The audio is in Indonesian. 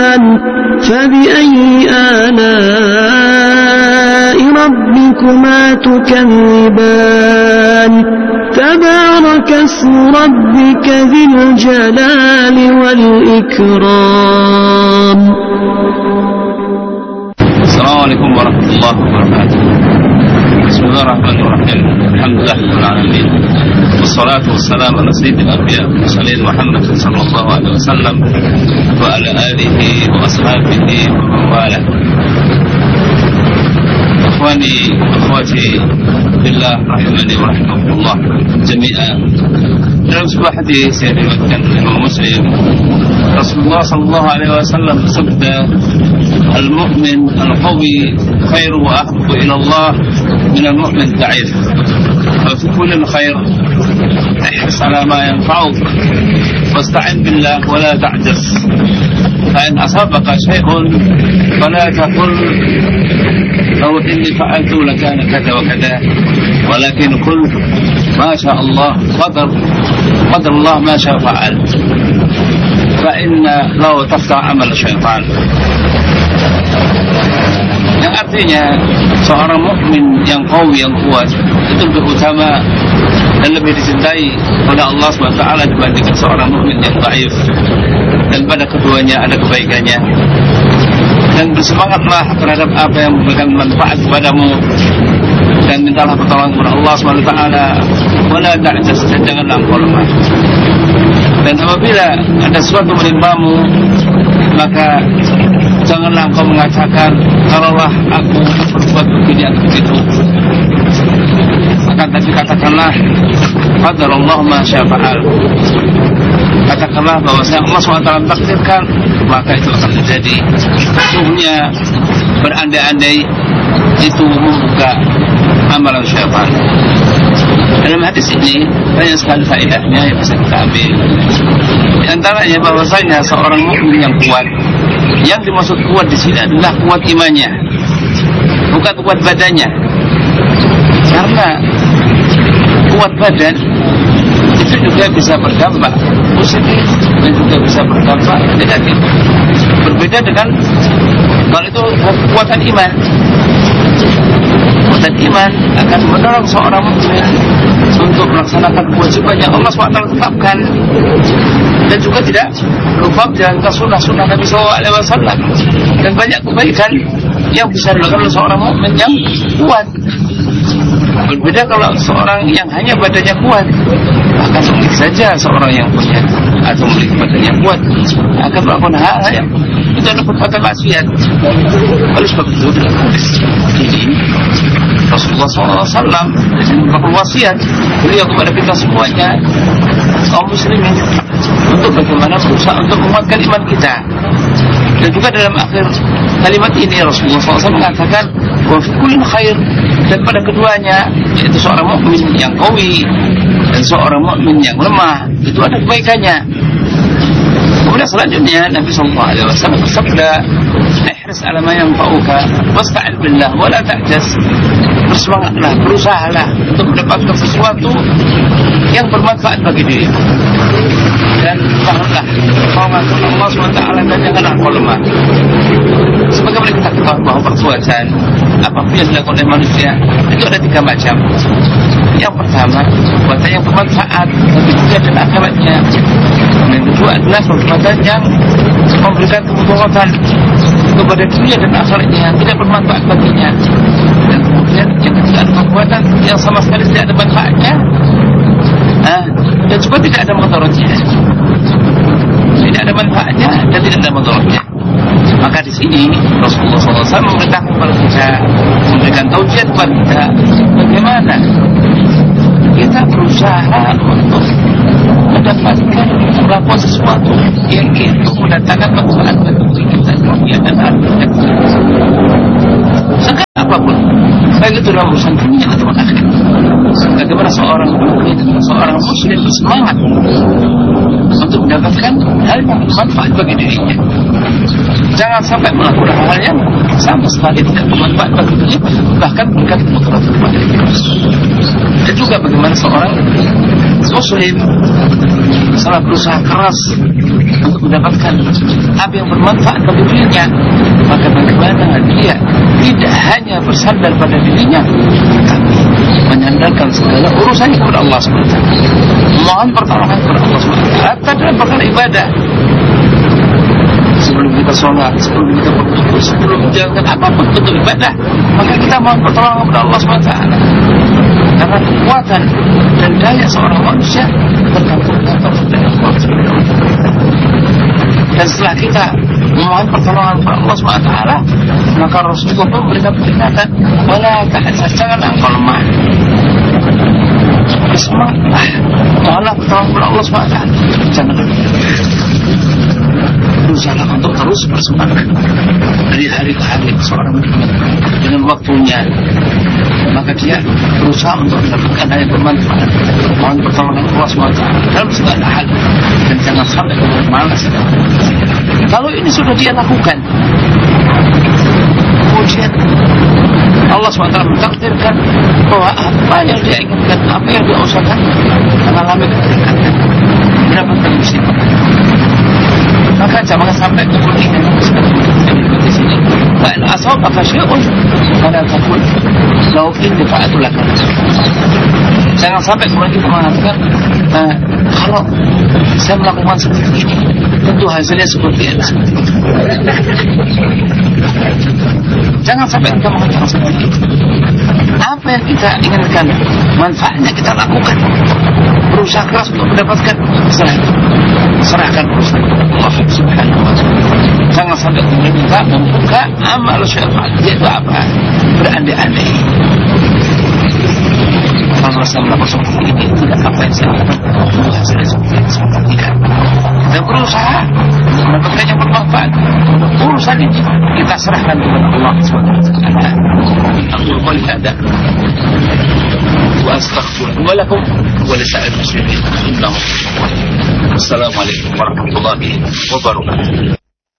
الرحمن فبأي آلاء ربكما تكذبان تبارك اسم ربك ذي الجلال والإكرام. السلام عليكم ورحمة الله وبركاته. بسم الله الرحمن الرحيم. الحمد لله رب العالمين والصلاة والسلام على سيد الأنبياء والمرسلين محمد صلى الله عليه وسلم وعلى آله وأصحابه ومن والاه. إخواني وأخواتي بالله rahimani wa rahimakumullah jami'an. Dalam sebuah hadis yang diriwayatkan Imam Muslim, Rasulullah sallallahu alaihi wasallam bersabda, "Al-mu'min al-qawi khairu wa ahabbu ila Allah min al-mu'min al-da'if. Wa fi kulli khair ihris ala ma yanfa'uk wasta'in billah wa la ta'jaz. Fa in asabaka shay'un fala taqul law inni fa'altu lakana kadha wa kadha, walakin qul ma sha Allah qadar Allah ma sha fa'al. Fa inna law tafta' amal syaitan." Yang artinya seorang mukmin yang qawi, yang kuat itu lebih utama dan lebih dicintai oleh Allah SWT dibandingkan seorang mukmin yang dhaif, dan pada keduanya ada kebaikannya. Dan bersemangatlah terhadap apa yang memberikan manfaat kepadamu, dan mintalah pertolongan kepada Allah SWT. Wala ta'jaz, dan janganlah engkau lemah. Dan apabila ada sesuatu menimpamu, maka janganlah engkau mengatakan kalaulah aku berbuat begini atau begitu. Akan tapi katakanlah qadarallahu ma syaa fa'al. Katakanlah bahwa Allah SWT takdirkan, maka itu akan terjadi. Sesungguhnya berandai-andai itu membuka amalan syaitan. Dalam hadis ini banyak sekali faedahnya yang bisa kita ambil. Di antaranya bahwasanya seorang mukmin yang kuat, yang dimaksud kuat di sini adalah kuat imannya, bukan kuat badannya. Karena kuat badan itu juga bisa berdampak positif dan juga bisa berdampak negatif. Berbeda dengan kalau itu kekuatan iman. Kekuatan iman akan mendorong seorang mukmin untuk melaksanakan kewajiban yang Allah SWT tetapkan, dan juga tidak lupa menjalankan sunnah-sunnah Nabi SAW, dan banyak kebaikan yang bisa dilakukan oleh seorang mukmin yang kuat. Berbeda kalau seorang yang hanya badannya kuat, akan mungkin saja seorang yang punya atau memiliki badan yang kuat akan melakukan hal-hal yang itu adalah perbuatan maksiat. Oleh sebab itu dalam hadis ini Rasulullah SAW berwasiat beliau kepada kita semuanya, kaum muslimin, untuk bagaimana berusaha untuk menguatkan iman kita. Dan juga dalam akhir kalimat ini Rasulullah SAW mengatakan wa fi kulli khair, dan pada keduanya, yaitu seorang mukmin yang qawi dan seorang mukmin yang lemah, itu ada kebaikannya. Kemudian selanjutnya Nabi SAW bersabda, ihris ala ma yanfa'uka wasta'in billah wa la ta'jaz. Bersemangatlah, berusahalah untuk mendapatkan sesuatu yang bermanfaat bagi dirimu, dan tahanlah pertolongan Allah SWT, dan janganlah kau lemah. Sebagaimana kita ketahui bahwa perbuatan apapun yang dilakukan oleh manusia itu ada 3 macam. Yang pertama, perbuatan yang bermanfaat bagi dunia dan akhiratnya. Yang kedua adalah perbuatan yang memberikan kemudaratan kepada dunia dan akhiratnya, tidak bermanfaat baginya. Dan kemudian yang ketiga adalah perbuatan yang sama sekali tidak ada manfaatnya, dan juga tidak ada mudaratnya. Tidak ada manfaatnya dan tidak ada mudaratnya. Maka di sini Rasulullah SAW memerintahkan kepada kita, memberikan tausiah kepada kita, bagaimana kita berusaha untuk mendapatkan melakukan sesuatu yang itu mendatangkan manfaat bagi kita dunia dan akhirat. Segala apapun, baik itu dalam urusan dunia atau akhirat. Bagaimana seorang mukmin, seorang muslim bersemangat untuk mendapatkan hal yang bermanfaat bagi dirinya. Jangan Jangan sampai melakukan hal yang sama sekali tidak bermanfaat bagi diri, bahkan berkat mudarat kepada diri. Dan juga bagaimana seorang muslim sangat berusaha keras untuk mendapatkan apa yang bermanfaat bagi dirinya, maka bagaimana dia tidak hanya bersandar pada dirinya, tapi menyandarkan segala urusannya kepada Allah SWT. Mohon pertolongan kepada Allah SWT hatta dalam perkara ibadah. Sebelum kita sholat, sebelum kita berwudu, sebelum menjalankan apapun bentuk ibadah, maka kita mohon pertolongan kepada Allah SWT. Karena kekuatan dan daya seorang manusia tergantung dari Allah SWT. Dan setelah kita memohon pertolongan kepada Allah SWT, maka Rasulullah pun memberikan peringatan, wala tahzan, janganlah engkau lemah, bersemangatlah, mohonlah pertolongan kepada Allah SWT, jangan berusaha untuk terus bersemangat dari hari ke hari. Seorang dengan waktunya, maka dia berusaha untuk mendapatkan hal yang bermanfaat, mohon pertolongan Allah SWT dalam segala hal, dan jangan sampai malas. Kalau ini sudah dia lakukan, kemudian Allah SWT mentakdirkan bahwa apa yang dia inginkan, apa yang dia usahakan, mengalami keberkatan, mendapatkan musibah, maka jangan sampai kemudian di sini fa'in asabaka syai'un fala taqul law in fa'atu lak. Jangan sampai kemudian kita mengatakan, kalau saya melakukan seperti ini tentu hasilnya seperti ini. Jangan sampai kita mengatakan seperti itu. Apa yang kita inginkan, manfaatnya kita lakukan, berusaha keras untuk mendapatkan, serahkan urusan Allah Subhanahu wa ta'ala. Jangan sampai kemudian kita membuka amal syaitan, yaitu apa? Berandai-andai. Kalau saya melakukan seperti ini, tidak apa yang saya lakukan, hasilnya seperti ini, tidak. Kita berusaha untuk mendapatkan yang bermanfaat. Urusan ini kita serahkan kepada Allah Subhanahu wa ta'ala. Aku boleh ada. Wa astaghfirullah wa lakum wa lisa'il muslimin. Assalamualaikum warahmatullahi wabarakatuh.